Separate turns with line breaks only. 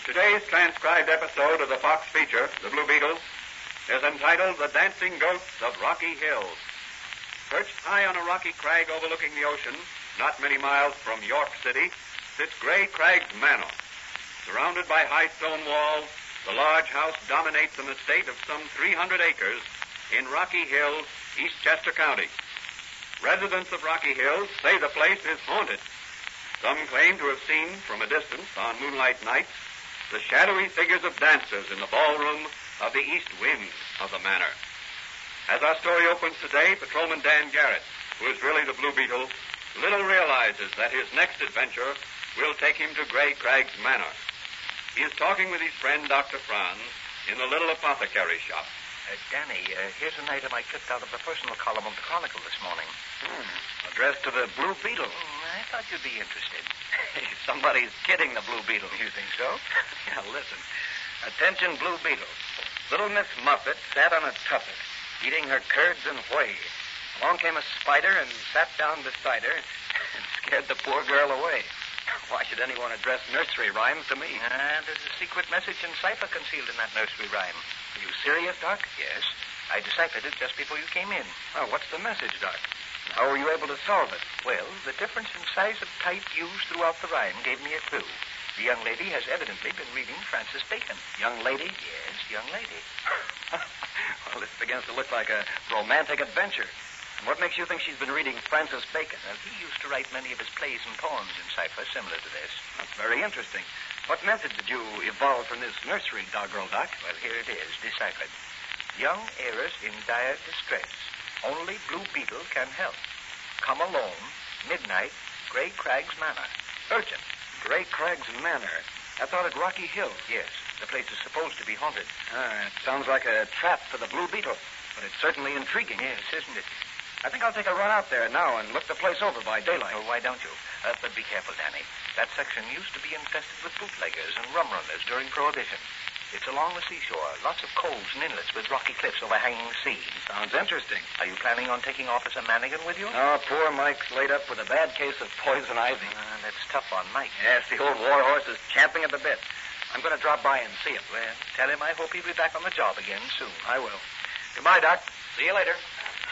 Today's transcribed episode of the Fox feature, The Blue Beetle, is entitled The Dancing Ghosts of Rocky Hills. Perched high on a rocky crag overlooking the ocean, not many miles from York City, sits Gray Crags Manor. Surrounded by high stone walls, the large house dominates an estate of some 300 acres in Rocky Hills, Eastchester County. Residents of Rocky Hills say the place is haunted. Some claim to have seen, from a distance on moonlight nights, the shadowy figures of dancers in the ballroom of the east wing of the manor. As our story opens today, Patrolman Dan Garrett, who is really the Blue Beetle, little realizes that his next adventure will take him to Gray Crags Manor. He is talking with his friend, Dr. Franz, in the little apothecary shop.
Danny, here's an item I clipped out of the personal column of the Chronicle this morning.
Addressed to the Blue Beetle.
I thought you'd be interested.
Somebody's kidding the Blue Beetle.
You think so?
Yeah, listen. Attention, Blue Beetle. Little Miss Muffet sat on a tuffet, eating her curds and whey. Along came a spider and sat down beside her and scared the poor girl away. Why should anyone address nursery rhymes to me?
There's a secret message in cipher concealed in that nursery rhyme.
Are you serious, Doc?
Yes. I deciphered it just before you came in.
Oh, what's the message, Doc? How were you able to solve it?
Well, the difference in size of type used throughout the rhyme gave me a clue. The young lady has evidently been reading Francis Bacon.
Young lady?
Yes, young lady.
Well, this begins to look like a romantic adventure. And what makes you think she's been reading Francis Bacon?
Well, he used to write many of his plays and poems in cipher similar to this.
That's very interesting. What method did you evolve from this nursery, doggerel, Doc?
Well, here it is, deciphered. Young heiress in dire distress. Only Blue Beetle can help. Come alone, midnight, Gray Crags Manor. Urgent.
Gray Crags Manor. That's out at Rocky Hills.
Yes, the place is supposed to be haunted.
It sounds like a trap for the Blue Beetle, but it's certainly intriguing.
Yes, isn't it?
I think I'll take a run out there now and look the place over by daylight.
Oh, why don't you? But be careful, Danny. That section used to be infested with bootleggers and rum runners during Prohibition. It's along the seashore, lots of coves and inlets with rocky cliffs overhanging the sea.
Sounds interesting.
Are you planning on taking Officer Manigan with you?
Oh, poor Mike's laid up with a bad case of poison ivy.
That's tough on Mike.
Yes, the old war horse is champing at the bit. I'm going to drop by and see him.
Well, tell him I hope he'll be back on the job again soon.
I will.
Goodbye, Doc.
See you later.